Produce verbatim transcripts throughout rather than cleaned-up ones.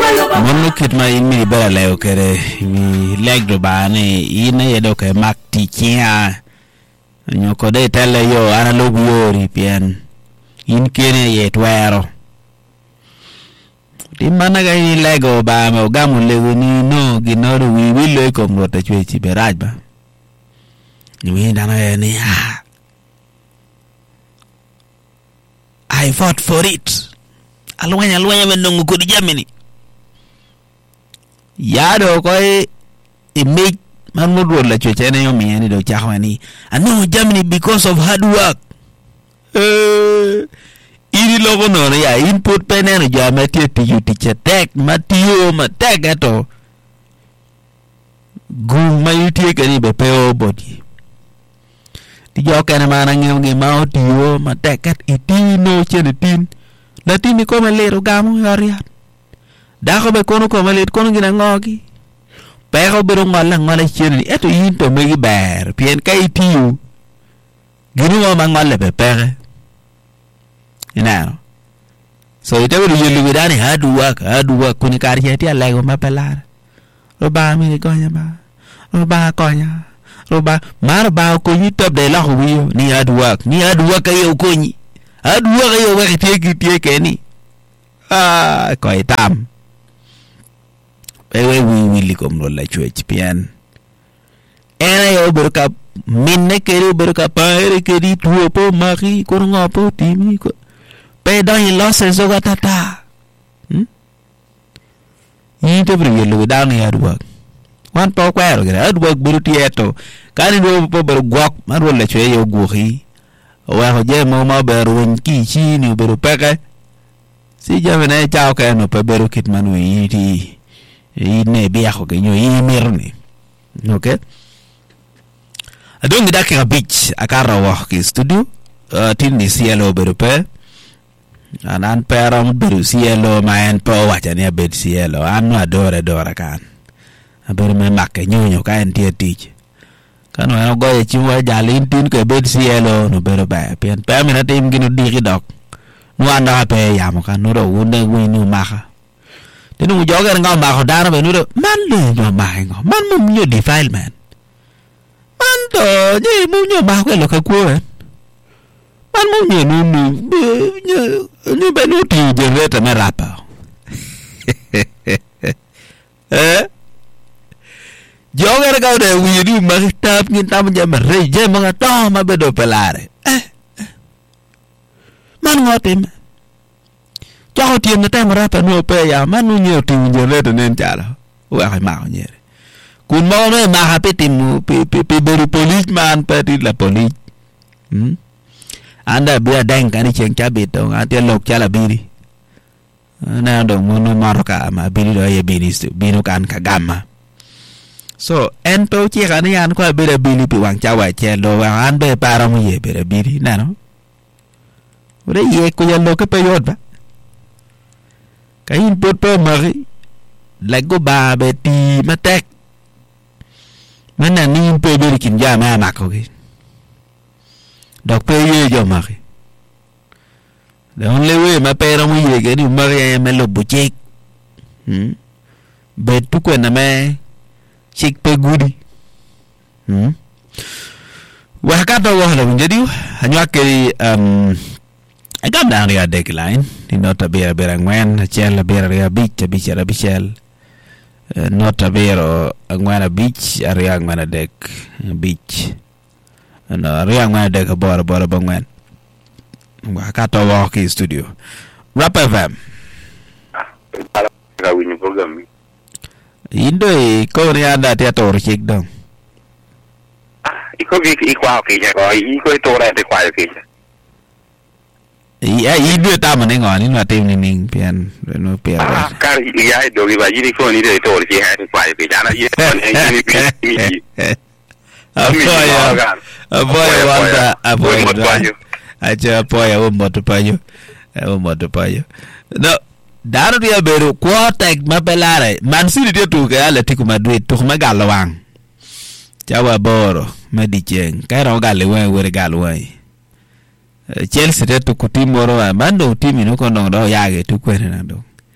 Mono kit ma imi bera leo kere mi leg do bane ina yedo ke makti kia nyoko de tele yo ana lobu yori pien in kene yet wero di mana ga ni lego ba mo gamu lego ni no ginoro wi wi lo ko mo ta chwe chi beraj ba ni dana ni ha I fought for it alwanya alwanya menongo ko di jamini yado koy image man modro la chochene yo mieni do chahwani I know Germany because of hard work eh iri logo no ya input penen jamati ti teacher tech matio matek ato gu mayuti kani be peo body ti jo kana mana ngem ngi ma otio matek at itino chene tin latini ko malero gamu yoriat dako be kono ko malet kono gina ngogi pero bero ngala ngala chini eto yinto megi ber pien kai tiu ginu ma ngala be pere ina so ite bero yelu bidani hadu work hadu work kuni karje ti alego mapelar roba mi konya ba roba konya roba mar ba ko yitop de la huyo ni hadu work ni hadu work ayo konyi hadu work ayo wa tie ki tie keni ah ko itam ewe wi wili kom lo la chwech pian era yo berka minne keri berka paere keri tuo po mari ko ngopo timi ko pe dan lo se zoga tata hm yite bre yelo down ya duwa wan po kwero gra duwa buru tieto kani do po ber gok maro la chwe yo guhi wa ho je mo ma ber won ki chi ni ber peke si jamene chao ka no pe beru kit manu yiti ine biajo que yo y mirne okay adong dake beach akara wa ki studio tin di cielo berupe anan peram beru cielo maen po wacha ne bed cielo anu adore adore kan aber me makke nyonyo ka en tie tich kan wa go ye chiwa jalin tin ke bed cielo no beru ba pen pe mi na tim ginu di dok no anda pe ya mo kan no ro wonde wi nu maka Tino mo joga nga ma ko dano be nudo man le no ma ngo man mo nyo defile man man to je mo nyo ma ko lo ka ko man mo nyo no no nyo nyo be no ti je reta me rapa eh joga ga de wi di ma tap ni tam je ma re je ma to ma be do pelare eh man ngotim Chao tiêm nó tem ra no pe ya manu nhiều tin je le den chala wa ai ma nye kun mo no ma ha pe tim pe pe pe beru policeman pe ti la police hm anda bia dang kan cheng cha bit to a te lok cha la biri na do mo no maroka ma biri do ye biri stu bino kan ka gamma so en pe chi kan yan ko be de biri pi wang cha wa che lo wa an be para mo ye be de biri na no ore ye ko ya lo ke pe yod ba kain pot po mari lago ba beti matek mana ni pe be kin ja ma ma ko ki dok pe ye jo mari the only way ma pe ra mu ye ke ni mari me lo buchik hm be tu ko na me chik pe gudi hm wa ka to wa la jadi hanya ke um agam down the deadline di nota bera bera ngwen chel bera ria beach beach ara bichel nota bera ngwen beach area ngwen dek beach no area ngwen dek bora bora bangwen wa ka to wa ki studio Rap F M ka wini program indo e ko ri anda te to chik dong iko vi ikwa ke ja ko iko to ra te kwa ke iya idu ta mane ngoni no tim ning ning pian no pian ah kar iya do gi ba ji ko ni de to ri ha kwa ke ja na ye ni ni apoya apoya wanda apoya acha apoya wo moto payo wo moto payo no daru dia beru quartek mapelare man city dia tu ke ala tiku Madrid tu magalwang chawa boro medichen kairo galwe we galwe Chelsea de to kutimoro amando timi no kono do yage to kwene na do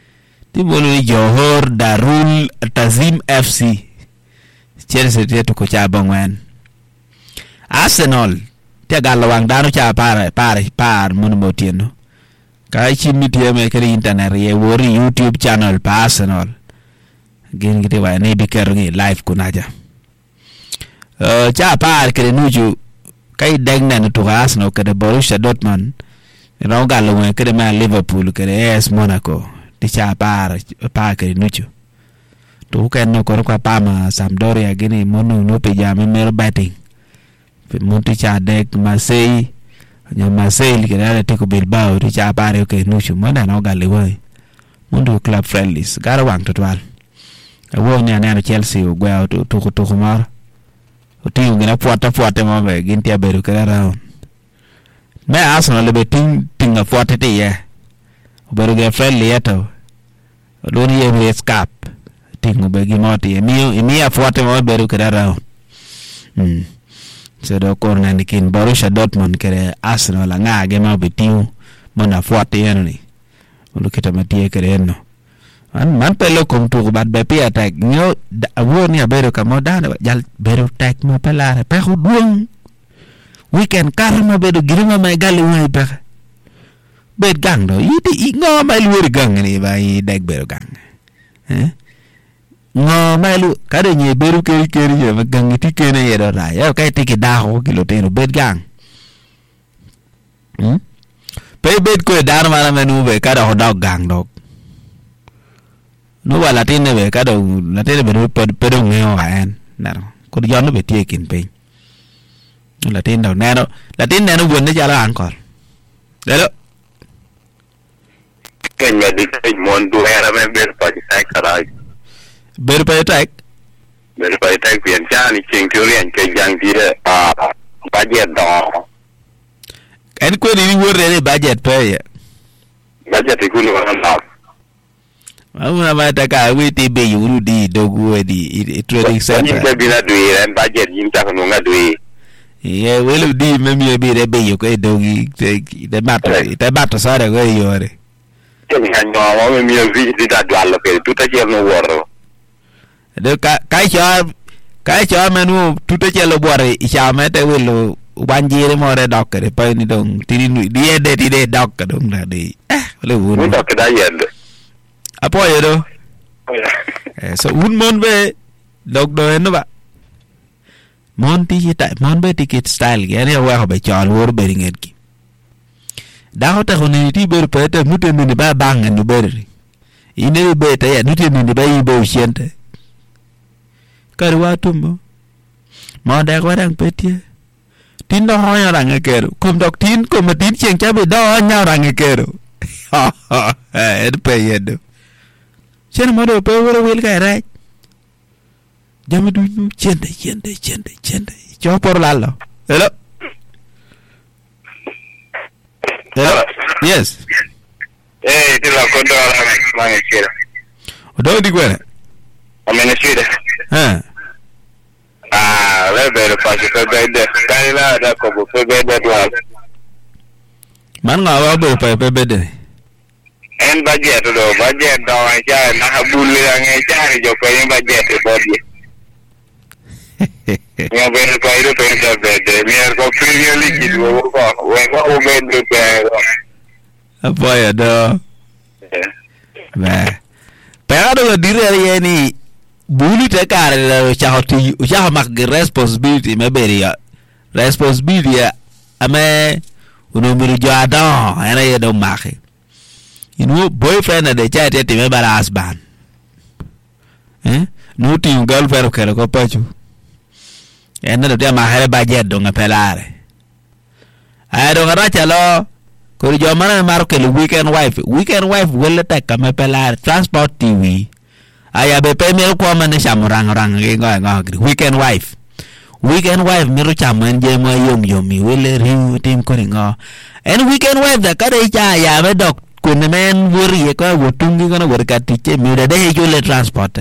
Timolo Johor Darul Tazim F C Chelsea to ko cha bangwan Arsenal te galo wang dano cha para para par mun motieno kai chimiti me kri internet ye wori YouTube channel pa Arsenal gen gite wa ne bikero ngi live kunaja uh, cha par kre nuju kai degna no to Arsenal ke Borussia Dortmund no galo we kre ma Liverpool kre A S Monaco ti cha par pa kre nuju to ken no ko kwa pama Sampdoria gini mono no pe jame mer batting pe monti cha dek Marseille nya Marseille ke dale te ko Bilbao ti cha par ke nuju mona no galo we mondo club friendlies gara wang to twal awo nya na Chelsea o gwa to to to mar o ti ngina puata puata mo be gin ti aberu kala raun me Arsenal le beting tinga puata te ye oberu ge friendly yato do ni ye escape tingo be gi moti e mio e mia puata mo beru kala raun mm so do corner ni kin Borussia Dortmund kere Arsenal la nga ge ma betiu mona puata yenni o kita matie kere no man man pelo kom tu bat be pi attack nyo awo ni abero ka modana jal bero attack mo pelare pe ko duong weekend karma bedo girima mai gali wai pe bet gang do yiti ngo mai lu gang ni bai dek bero gang eh ngo mai lu kare ni bero ke ke ri ma gang ti ke ne yero ra ya kai ti ke da ho kilo te no bet gang hm pe bet ko dar mara menu be kada ho dog gang dog no wala tine be kada la tine be pero ngeo an naro ko yo no be tie kin pe la tine no naro la tine no won ne jala ankor delo ken me di ke mon du era me ber pa di sai karai ber pa tak ber pa tak pian cha ni ching tu rian ke jang di a budget do en ko ni wor re budget pe budget ku no na Auna mata ka witi be yuru di dogu di trading center. Ni ke bina dui ren budget yin ta no nga dui. Ye welu di memi be re be yo ko dogi de mata de mata sare go yore. Ke ni hanyo wa memi vi di da dwallo pe tuta je no woro. De ka kai cha kai cha menu tuta je lo bore isha mete welu banjire mo re dokkere pa ni dong tini di de di de dok dong da de. Eh welu wonu. Mun dok da yende. Apo ya do eh so un mon be dog do en ba mon ti ta mon be ticket style ge ne wa be chal wor be nget ki da ho ta honi ti ber pe te mute ni ba bang ni ber ine be te ya nuti ni ba yi bo siente kar wa tumbo mo da ko rang pe ti tin do ho ya rang ke kom dok tin kom tin cheng cha be do nya rang ke ro ha ha eh pe ye do Chen mo do pe woro wel ka ra. Jam du nu chende chende chende chende. Cho por lalo. Hello. Hello. Yes. Eh, ti la kondo la ma ngi chira. Odo di kwere. Amene chira. Eh. Ah, le bere pa che pe bede. Dai la da ko bo pe bede do. Man nga wa bo pe pe bede. En budget do budget do aja na bulle ang aja jo ko en budget body ya ben ko iro pe da bede mi er ko premier league do ko we ko o ben do pe apa ya do ba pero dire ye ni buli te kare la cha hoti cha mak responsibility me beria responsibility ame uno mi jada era ye do make you know boyfriend de cha te me bara husband eh no ti girlfriend ko ko pachu en do te ma hele budget do ngapelare ay do ngara chalo ko jo mana maro ke weekend wife weekend wife wele ta ka me pelare transport T V aya be pe me ko mane shamurang rang ge ngo ngo weekend wife weekend wife miru chamen je mo yom yomi wele ri tim ko ngo en weekend wife da ka de cha ya be dok kun men wori ko wotungi kono workati che mi de de jole transport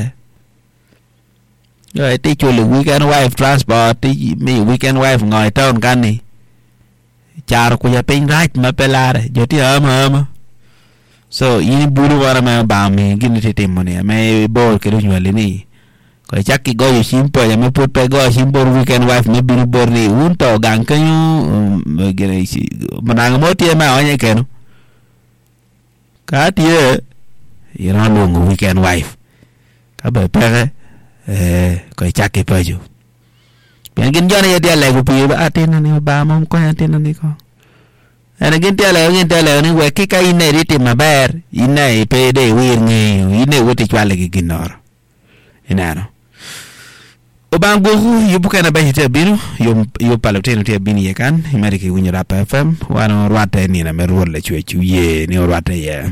yo te jole weekend wife transport mi weekend wife ngoi town kan ni char ko ya pin right ma pelare jo ti ama ama so ini bulu wara ma ba mi gini te temone me bor ke do nyole ni ko chakki go yo simpo ya me put pe go simpo weekend wife me binu bor ni un to gang kanyu gene si manang mo tie ma onye kenu ka tie ira lungu weekend wife ka ba pe eh ko chakki pe jo Yang gini ya dia lagi punya atin ni ba mom ko atin ni ko. Ana gini dia lagi gini dia lagi ni we kika ine riti mabar ine pede wir ngi ine wote chwale gi ginor. Ina no. Obango yu bukan ba hita binu yu yu paloteno te bini ye kan imari ki winya rap F M wano rwata ni na merwo le chwe chuye ni rwata ye.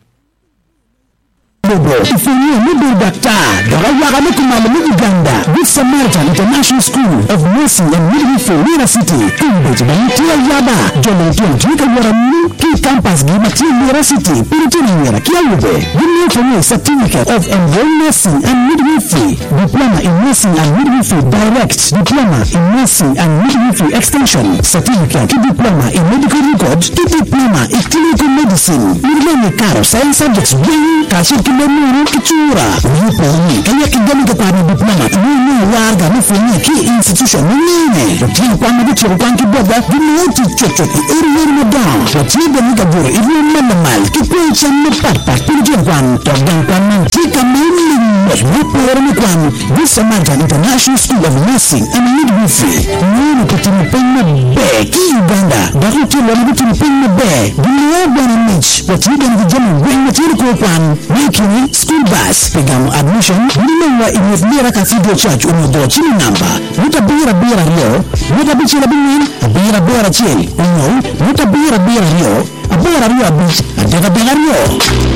Ifanyia mudu daktari Darawa Rameku Malamu Uganda Good Samaritan International School of Nursing and Midwifery Mira City Kumbeji Banitia Yaba Jolo Tuan Tuika Waramu Ki Campus Gimati Mira City Pirutini Mira Kiaube Gini Fanyia Certificate of Enrolled Nursing and Midwifery Diploma in Nursing and Midwifery Direct Diploma in Nursing and Midwifery Extension Certificate Ki Diploma in Medical Record Ki Diploma in Clinical Medicine Mirlene Karo Science Subjects Wing Kashiki Menu Kichura Yupo ni Kaya kigani kapani diploma Nini warga Nifuni ki institution Nini Watini kwa mbichi Wakanki boga Gini chochoki Eri eri madang Watini nika buru Ivi manda mal Kipwecha mpapa Pilijon kwan Togdan kwa mantika Maili Yupo eri kwan Good Samaritan International School of Nursing and Midwifery Nini kutini penna be Ki Uganda Dakuti wali kutini penna be Gini wabwana mich Watini nika jamu Wengi watini kwa kwan Wiki school bus pegamu admission nimewa imezmira Cathedral Church unodoa chini namba mutabira bira rio mutabichira bingin bira bira chini uno mutabira bira rio abira rio abich adega bira rio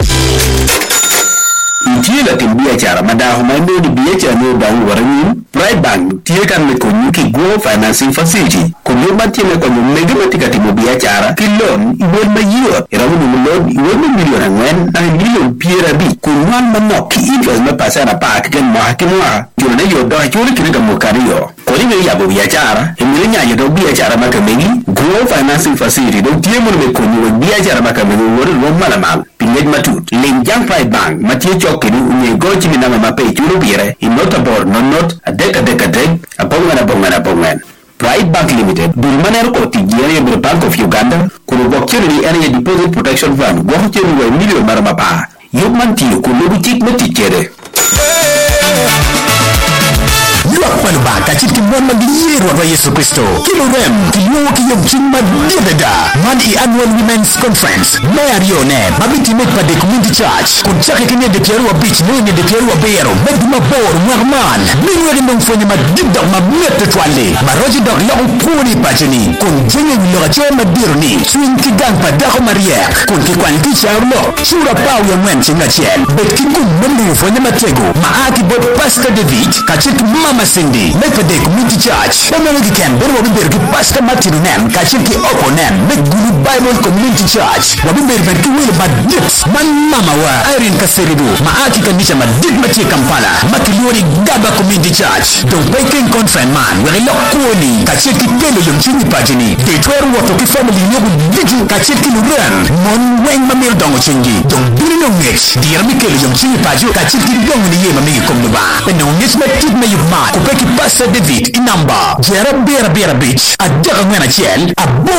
Intiela timbia cara madaho mando di biacha no dawu warani Pride Bank tie kan me konyu ki go financing facility konyu matime konyu megamatika timo biacha kilon iwon mayiot iramu mulon iwon million angwen na million piera bi kunwan manok ki interest me pasara pa ken ma kinwa jona yo do churi kiniga mokariyo koni me yabo biacha emire nya yo do biacha makamegi go financing facility do tie mo me konyu biacha makamegi wori ro malama pingej matut lenjang Pride Bank matie chokini unye go chimi na mama pe churu bire inota bor non not adeka deka dek abongan abongan abongan Pride Bank Limited bulmaner ko tijere be Bank of Uganda kuru bokchiri area deposit protection fund go chiri we million marama pa yubman ti ko lobu tik meti chere Luak panuba kachit kimwana liyero wa Yesu Kristo kilorem kiluwa kiyong chingma didada Mani Annual Women's Conference Mayarione Mabiti mekpa de Community Church Kunchake kine de Pierua Beach Nene de Pierua Bero Megduma Bor Mwagman Minwere mongfonye madibda Mabnete twale Maroji dog long puni pachini Kunjenye wiloga choe madiruni Swing kigang pa dako mariek Kunkikwan kisha urlo Shura pao ya mwen chinga chiel Bet kikum mwenye fonye matego Maaki bot Pastor David Kachit Mama Cindy Mekpa de Community Church Pamela kiken Berwa biberki Pastor Martin Nem Kachit ki Oko Nem Megulu Bible Community Church Wabimber verki wile madits Man mama wa Irene Kaseribu Maaki kanisha madit machi Kampala Makilioni Gaba Community Church Don't Baking Conference man Wele lok kuoni Kachit ki Pelo yung chini pajini Detweru watoki family nyogu Diju Kachit ki Luren Mon weng mamil dongo chingi Don't bili no ngich Dira mikelo yung chini paju Kachit ki dongo ni ye mamigi kumnuba Peno ngich metit me yugma Kupeki Pastor David Inamba Jera Bera Bera Beach Adaka ngana chiel Abo